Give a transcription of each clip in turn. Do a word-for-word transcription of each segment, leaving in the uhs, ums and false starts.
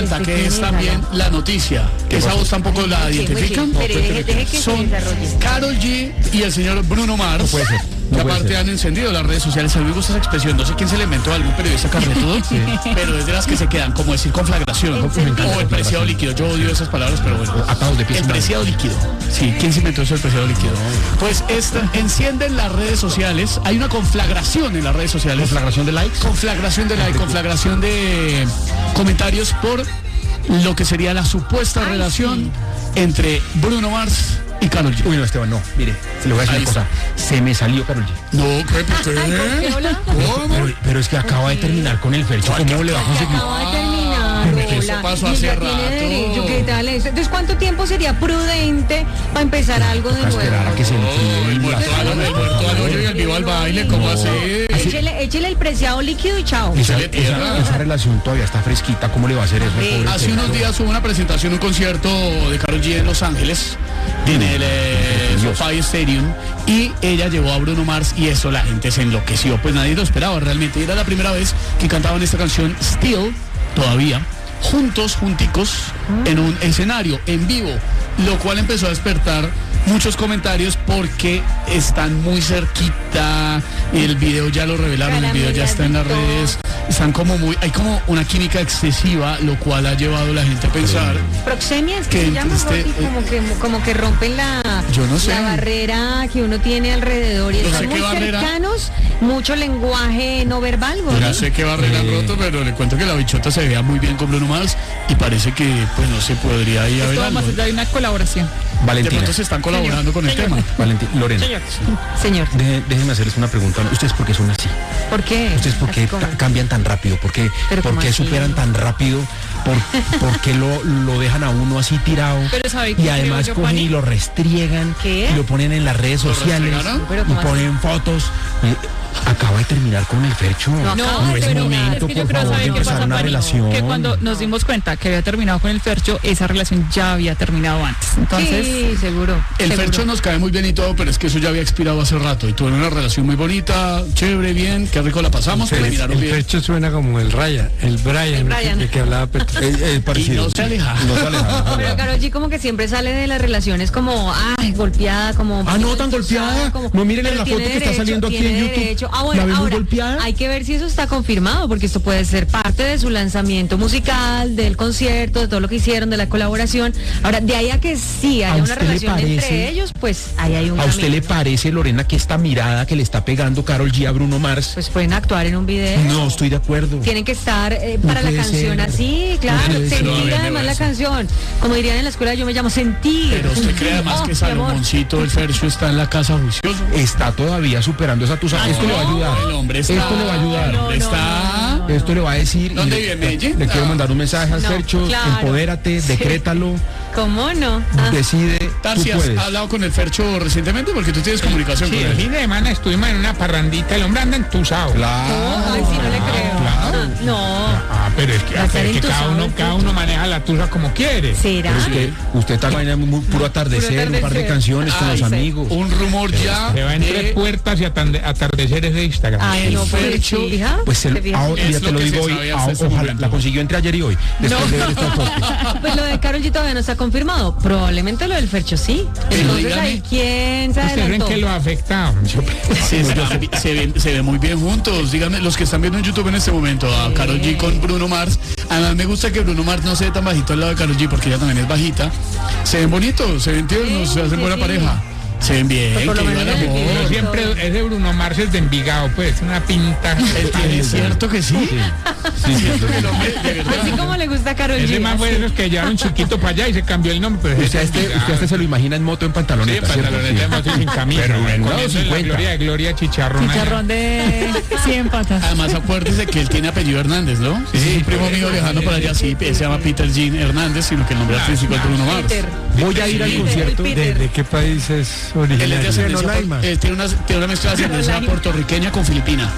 Nata, que es también la noticia. Esa voz tampoco la identifican. Pero deje, deje que Son se desarrolle. Karol G y el señor Bruno Mars. No puede ser. Que No puede aparte ser. han encendido las redes sociales. A mí me gusta esa expresión. No sé quién se le inventó, algún periodista carretudo, pero es de las que se quedan, como decir conflagración. O el preciado líquido. Yo odio esas palabras, pero bueno. Atados de pies El y manos. preciado líquido. Sí, ¿quién se inventó eso del preciado líquido? Pues esta, encienden las redes sociales. Hay una conflagración en las redes sociales. ¿Conflagración de likes? Conflagración de like, conflagración de comentarios por lo que sería la supuesta Ay, relación sí. entre Bruno Mars y Karol G. Uy, no, Esteban, no. Mire, se le voy a decir Ahí una cosa. Se me salió Karol G. No, ¿qué? ¿Por qué? Ay, ¿por qué, hola? ¿Cómo? Pero, pero es que acaba de terminar con el Fercho. ¿Cómo le va a conseguir? Acaba de terminar, Pero que eso hola. pasó Y hace ella rato. tiene derecho, ¿qué tal eso? Entonces, ¿cuánto tiempo sería prudente para empezar algo de Toca esperar a nuevo? que se Oh, el enfríen muerto las al el muerto al hoyo y el vivo al baile, ¿cómo así? Échele, échele el preciado líquido y chao. Esa, le tierra. esa, esa relación todavía está fresquita. ¿Cómo le va a hacer eso? Sí. Pobre Hace Fercho? unos días hubo una presentación, un concierto de Karol G en Los Ángeles, en el eh, Dios. SoFi Stadium, y ella llevó a Bruno Mars y eso la gente se enloqueció, pues nadie lo esperaba realmente. Era la primera vez que cantaban esta canción Still, todavía, juntos, junticos, en un escenario, en vivo, lo cual empezó a despertar muchos comentarios porque están muy cerquita, el video ya lo revelaron, el video ya está en las redes, están como muy, hay como una química excesiva, lo cual ha llevado a la gente a pensar. Proxemia es que, Que se llama, este, Gordy, como que como que rompen la, Yo no sé. la barrera que uno tiene alrededor y No están sé qué muy barrera. cercanos, mucho lenguaje no verbal, Gordy. Ya sé que barrera han roto, pero le cuento que la bichota se veía muy bien con Bruno Mars y parece que pues no se podría ir a ver Esto algo. más allá de una colaboración. De Valentina. pronto se están colaborando con el tema. Valentina. Lorena. Señor. Señor, de- déjenme hacerles una pregunta. ¿Ustedes por qué son así? ¿por qué? ¿Ustedes por qué Así como- ca- cambian tan rápido? ¿Por qué, Pero por ¿cómo qué así? superan tan rápido? ¿Por, por qué lo, lo dejan a uno así tirado? Pero ¿sabe qué Y creo además yo, cogen Pani? y lo restriegan. ¿Qué? Y lo ponen en las redes ¿Lo sociales. restregaron? Pero Y ¿cómo así? ponen fotos. Y acaba de terminar con el Fercho. No, No, acaba de es pero terminar. momento, es que yo por creo favor, saber de qué empezar pasa, una Pani, relación. que cuando nos dimos cuenta que había terminado con el Fercho, esa relación ya había terminado antes. Entonces, Sí, seguro. El seguro. Fercho nos cae muy bien y todo, pero es que eso ya había expirado hace rato y tuvieron una relación muy bonita, chévere, bien, qué rico la pasamos, El, terminaron el bien. pecho suena como el Ryan, el Brian, El Brian. de que hablaba Petro. Es, es Y parecido. no se aleja. No se aleja, no se Pero aleja. Karol G como que siempre sale de las relaciones como, ay, golpeada, como... Ah, no, tan golpeada. como- No, mírenle pero la tiene foto que está derecho, saliendo aquí en tiene YouTube. derecho. Ah, ¿La bueno, vemos ahora, golpeada? hay que ver si eso está confirmado, porque esto puede ser parte de su lanzamiento musical, del concierto, de todo lo que hicieron, de la colaboración. Ahora, de ahí a que sí ¿A haya una usted le relación parece? entre ellos, pues ahí hay un ¿A usted camino. le parece, Lorena, que esta mirada que le está pegando Karol G a Bruno Mars? Pues pueden actuar en un video. No, estoy de acuerdo. Tienen que estar eh, No para la puede canción ser. así, claro, puede ser. No, a sentir ver, además no, la eso. canción. Como dirían en la escuela, yo me llamo sentir. Pero usted cree además Oh, que mi amor. Salomoncito, el Fercho, está en la casa juicioso. Está todavía superando esa tusa. Esto le va a ayudar. El hombre está. Esto le va a ayudar. El hombre No, no, está. no, no. Esto le va a decir. y ¿Dónde le- vive, en Medellín? Le quiero Ah. mandar un mensaje a No, Fercho. claro. Empodérate, Sí. decrétalo, ¿Cómo no? Ah. decide. Tú Tarsi, ¿has puedes. hablado con el Fercho recientemente? Porque tú tienes comunicación Sí, con el él. fin de semana estuvimos en una parrandita, el hombre anda entusado. Claro. No, ay, sí, no le creo. claro. Ah, no. Ah, pero es que, Va a estar pero es que cada entusado uno, el cada Fercho. uno maneja la tusa como quiere. ¿Será? Pero es que usted está vaina muy puro atardecer, un par de atardecer. canciones con Ay, los sí. amigos. Un rumor ya. Se va entre de- puertas y atande- atardeceres de Instagram. Ay, no, pues Fercho, sí, hija. Pues se, ¿Te fijas? ahora, Es ya lo te lo que se digo hoy, sabe ah, hasta este ojalá momento. la consiguió entre ayer y hoy. Después de ver esta foto. Pues lo de Karol G todavía no está confirmado. Probablemente lo del Fercho sí. Entonces dígame. ahí quién se ¿Ustedes ven adelantó. que lo ha afectado? Yo- Sí, se, se, ven, se ven muy bien juntos. Díganme, los que están viendo en YouTube en este momento, a Karol G con Bruno Mars. Además, me gusta que Bruno Mars no se ve tan bajito al lado de Karol G porque ella también es bajita. Se ven bonitos, se ven tiernos, Sí, se hacen sí, buena sí. pareja. Se ven bien, Pues por lo que menos viva el en el amor. video. Yo siempre, ese Bruno Mars es de Envigado, pues, una pinta. Él tiene, ¿es cierto que sí? Sí, sí, Cierto que el hombre, de verdad. Así como le gusta a Karol Ese G. más fue de esos que llevaron chiquito para allá y se cambió el nombre. Pues, Usted a este, usted a este se lo imagina en moto en Sí, pantaloneta, ¿cierto? pantalones de moto y sin camisa. Pero bueno, comiendo en la cincuenta. gloria de Gloria Chicharrón. chicharrón de cien patas. Además, acuérdese que él tiene apellido Hernández, ¿no? Sí, sí, un primo mío viajando por allá, sí, él se llama Peter Jean Hernández, sino que el nombre artístico es Bruno Mars. Peter. Voy a ir al Sí. concierto. Peter. ¿De, de qué país es Él es de originario? ascendencia, Roraima. eh, tiene, una, tiene una mezcla de ascendencia Roraima. puertorriqueña con filipina.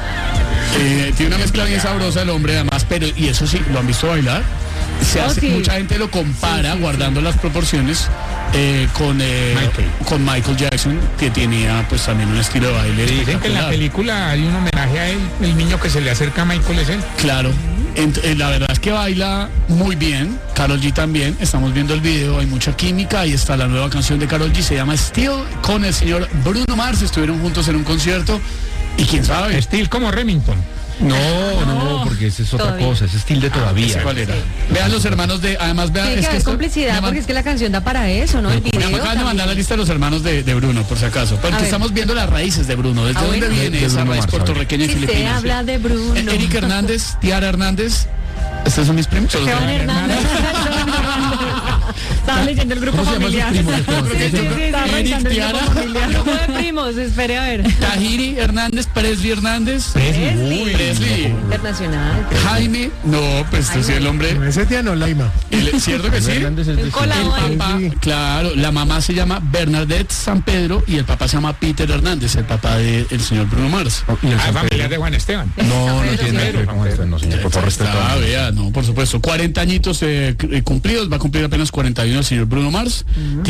Eh, tiene una mezcla bien sabrosa el hombre, además, pero, y eso sí, ¿lo han visto bailar? Se Oh, hace, sí. Mucha gente lo compara, Sí, sí, guardando las proporciones, eh, con, eh, Michael. con Michael Jackson, que tenía pues también un estilo de baile Dicen que en la espectacular. película hay un homenaje a él, el niño que se le acerca a Michael es él. Claro, Ent- eh, la verdad es que baila muy bien, Karol G también, estamos viendo el video, hay mucha química, ahí está la nueva canción de Karol G, se llama Still, con el señor Bruno Mars, estuvieron juntos en un concierto, y quién sabe, Estilo como Remington. No, no, porque esa es otra Todavía. cosa, ese estilo de todavía. ¿cuál era? Vean los hermanos de, además vean, Tiene que es que haber esto- complicidad me porque man- es que la canción da para eso, ¿no? El me video. acaban de también. mandar la lista de los hermanos de, de Bruno, por si acaso, porque A ver. estamos viendo las raíces de Bruno, desde Ah, dónde bueno. viene De esa Bruno raíz Mars, a ver. puertorriqueña y Si se filipina. habla de Bruno. Eh, Eric Hernández, Tiara Hernández, ¿estos son mis primos? Esteban Hernández. Estaba leyendo el grupo ¿Cómo se llama familiar. sus primos, Esteban? Sí, sí, sí, estaba Eric, revisando el Tiara. grupo familiar. Grupo de primos, espere a ver. Tahiri Hernández, Presley Hernández, Presley. Uy, Presley, Internacional. Jaime, no, pues este sí el hombre, Ese es Tiano Laima. el- ¿cierto que sí? Hernández es de- El colado ahí. El papá, Sí. claro, la mamá se llama Bernadette San Pedro y el papá se llama Peter Hernández, el papá del señor Bruno Mars. Y el Ah, San familiar Pedro. de Juan Esteban. No, no San tiene nada que ver con esto, no, señor, por favor, respeto. Ah, vea, no, por supuesto. cuarenta añitos eh, c- eh, cumplidos, va a cumplir apenas cuarenta y uno el señor Bruno Mars.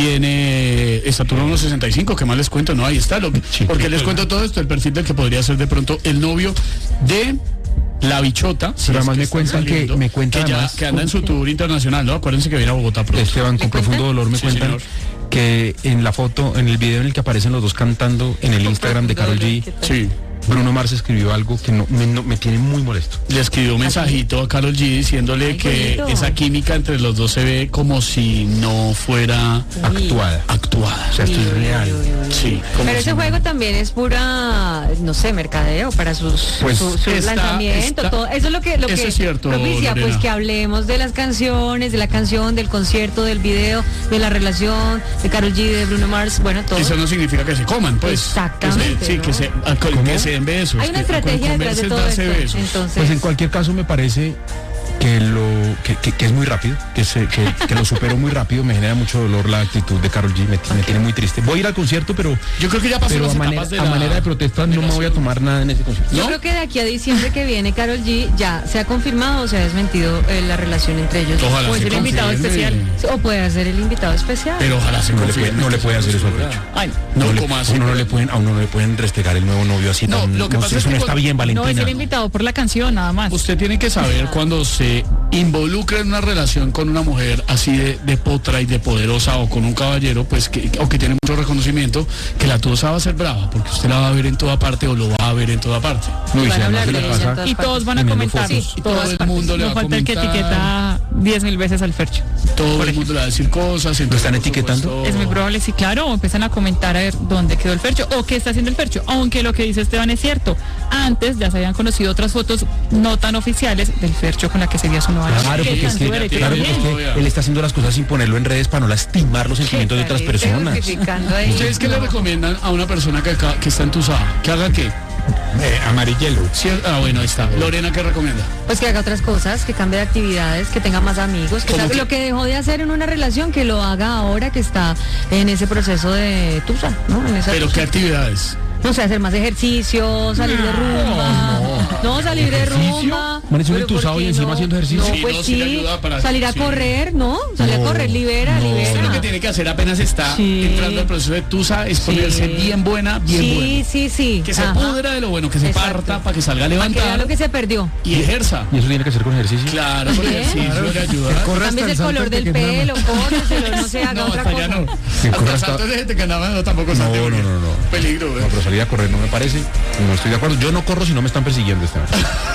Tiene estatura uno sesenta y cinco, ¿qué más les cuento? No, ahí está. Lo que, Sí. porque les cuento todo esto, el perfil del que podría ser de pronto el novio de la bichota. si Pero es además que me está cuentan que- saliendo, me cuentan que, ya- además- que anda en su tour internacional, ¿no? Acuérdense que viene a Bogotá pronto. Esteban, con profundo dolor me Sí, cuentan señor. que en la foto, en el video en el que aparecen los dos cantando en el Instagram de Karol G, Sí. Bruno Mars escribió algo que no me, no- me tiene muy molesto. Le escribió un mensajito a Karol G diciéndole Ay, que bonito. esa química entre los dos se ve como si no fuera Actuada. actuada. O sea, esto es real. Sí. como Pero si ese no- juego también es pura, no sé, mercadeo para sus, Pues su, su está- lanzamiento, está- todo. Eso es lo que, lo eso que es cierto, propicia, Lorena. pues que hablemos de las canciones, de la canción, del concierto, del video, de la relación de Karol G, de Bruno Mars, bueno, todo. Eso no significa que se coman, pues. Exactamente, Que se- sí, ¿no? que se, a- que ¿Cómo? se den besos. Hay una que- estrategia con- detrás de comerse es todo darse esto. besos. Entonces, Pues en cualquier caso me parece que lo que, que- que es muy rápido, que, se, que, que lo superó muy rápido, me genera mucho dolor la actitud de Karol G, me, me tiene muy triste. Voy a ir al concierto, pero, Yo creo que ya pasó pero las a, manera, etapas de a la- manera de protesta no me voy a tomar nada en ese concierto. yo ¿no? creo que de aquí a diciembre que viene Karol G ya se ha confirmado o se ha desmentido eh, la relación entre ellos. Ojalá Puede se ser invitado confirme. especial. O puede ser el invitado especial. Pero ojalá se No le confirme puede- no le que puede se hacer eso al censura. pecho. Ay, No, No le- como a así. uno no le pueden, a uno no le pueden restregar el nuevo novio así No, tan, lo que no pasa sé, es eso que no está cuando- bien, Valentina. no es el ¿no? invitado por la canción, nada más. Usted tiene que saber cuando se involucra en una relación con una mujer así de, de potra y de poderosa o con un caballero, pues que, o que tiene mucho reconocimiento, que la tusa va a ser brava, porque usted la va a ver en toda parte o lo va a ver en toda parte. No, y Van si a además hablar se de la ella en pasa- todas Y todos van a Teniendo comentar. fotos. Y todo el mundo le va No a falta el que comentar. etiqueta diez mil veces al Fercho. Todo el mundo le va a decir cosas. entonces, están por etiquetando? supuesto, Es muy probable, sí, claro, o empiezan a comentar a ver dónde quedó el Fercho o qué está haciendo el Fercho. Aunque lo que dice Esteban es cierto. Antes ya se habían conocido otras fotos no tan oficiales del Fercho con la que sería su nueva novia. Claro, Que porque es tan que, su derecho claro, porque también. es que él está haciendo las cosas sin ponerlo en redes para no lastimar los sentimientos de otras Está personas. justificando ahí. ¿Ustedes qué le recomiendan a una persona que, acá- que está entusada? ¿Que haga qué? Eh, amarillelo. Cier- Ah, bueno, ahí está. Lorena, ¿qué recomienda? Pues que haga otras cosas, que cambie de actividades, que tenga más amigos, que ¿Cómo sabe que? lo que dejó de hacer en una relación, que lo haga ahora que está en ese proceso de tusa, ¿no? En esa ¿Pero tusa. qué actividades? No sé, hacer más ejercicio, salir de rumba. No, salir de ¿Ejercicio? rumba. Amanece uno Pero ¿por entusado y qué encima no? haciendo ejercicio. No, Sí, pues no, sí le sí. ayuda para- Salir a sí. correr, ¿no? Salir No, a correr, libera, no. libera. Usted lo que tiene que hacer apenas está Sí. entrando al proceso de tusa es ponerse Sí. bien buena, bien sí, buena. sí, sí. Que se Ajá. pudra de lo bueno, que se Exacto. parta para que salga a Para que vea levantar lo que se perdió. y ejerza. Y eso tiene que ser con ejercicio. Claro, con Bien. ejercicio le ayuda. Corre hasta Cambies el el salto color antes del que nada. pelo, córreselo, no se haga No, otra hasta allá cosa. no. Que Hasta corra el hasta- salto de gente que andaba no, tampoco salte, No, no, porque no, no. Peligro, No, ¿eh? pero salir a correr no me parece. No estoy de acuerdo. Yo no corro si no me están persiguiendo esta vez.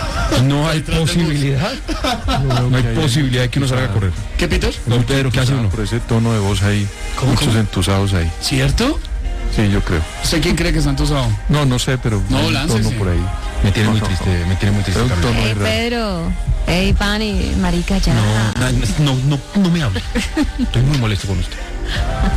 No hay Detrás del bus. posibilidad. No hay posibilidad de que uno salga a correr. ¿Qué, Peter? Don Pedro, ¿qué hace uno? Por ese tono de voz ahí, ¿Cómo, muchos cómo? entusados ahí. ¿Cierto? Sí, yo creo. ¿Usted quién cree que está entusado? No, no sé, pero No, hay un láncese. tono por ahí. Me tiene muy triste, me tiene muy triste. Pero un Carlos. tono Ey, ahí raro. Pedro. Ey, Pani, marica, ya. No, no, no, no me hable. Estoy muy molesto con usted.